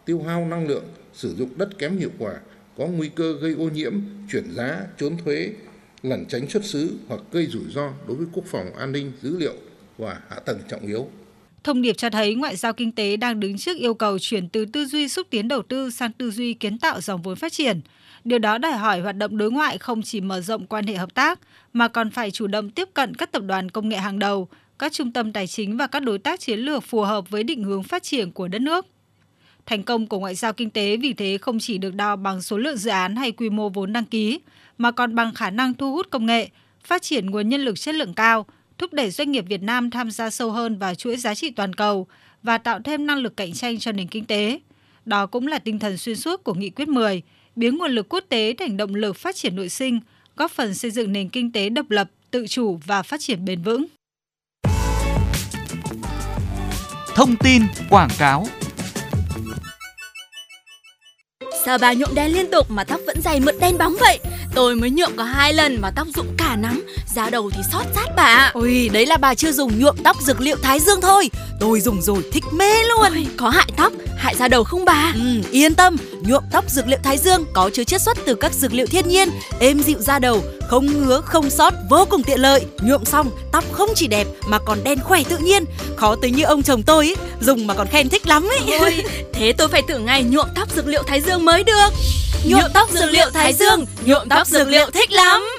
tiêu hao năng lượng, sử dụng đất kém hiệu quả, có nguy cơ gây ô nhiễm, chuyển giá, trốn thuế, lẩn tránh xuất xứ hoặc gây rủi ro đối với quốc phòng an ninh dữ liệu và hạ tầng trọng yếu. Thông điệp cho thấy ngoại giao kinh tế đang đứng trước yêu cầu chuyển từ tư duy xúc tiến đầu tư sang tư duy kiến tạo dòng vốn phát triển. Điều đó đòi hỏi hoạt động đối ngoại không chỉ mở rộng quan hệ hợp tác, mà còn phải chủ động tiếp cận các tập đoàn công nghệ hàng đầu, các trung tâm tài chính và các đối tác chiến lược phù hợp với định hướng phát triển của đất nước. Thành công của ngoại giao kinh tế vì thế không chỉ được đo bằng số lượng dự án hay quy mô vốn đăng ký, mà còn bằng khả năng thu hút công nghệ, phát triển nguồn nhân lực chất lượng cao, thúc đẩy doanh nghiệp Việt Nam tham gia sâu hơn vào chuỗi giá trị toàn cầu và tạo thêm năng lực cạnh tranh cho nền kinh tế. Đó cũng là tinh thần xuyên suốt của Nghị quyết 10, biến nguồn lực quốc tế thành động lực phát triển nội sinh, góp phần xây dựng nền kinh tế độc lập, tự chủ và phát triển bền vững. Thông tin quảng cáo. Sao bà nhuộm đen liên tục mà tóc vẫn dày mượt đen bóng vậy? Tôi mới nhuộm có 2 lần mà tóc rụng cả nắng, da đầu thì xót rát bà ạ. Ôi, đấy là bà chưa dùng nhuộm tóc dược liệu Thái Dương thôi. Tôi dùng rồi thích mê luôn. Ôi, có hại tóc, hại da đầu không bà? Yên tâm, nhuộm tóc dược liệu Thái Dương có chứa chiết xuất từ các dược liệu thiên nhiên, êm dịu da đầu, không ngứa, không xót, vô cùng tiện lợi. Nhuộm xong, tóc không chỉ đẹp mà còn đen khỏe tự nhiên. Khó tới như ông chồng tôi ấy, dùng mà còn khen thích lắm ấy. Ôi, thế tôi phải thử ngay nhuộm tóc dược liệu Thái Dương mới được. Nhuộm tóc dược liệu Thái Dương, nhuộm tóc dược liệu thích lắm.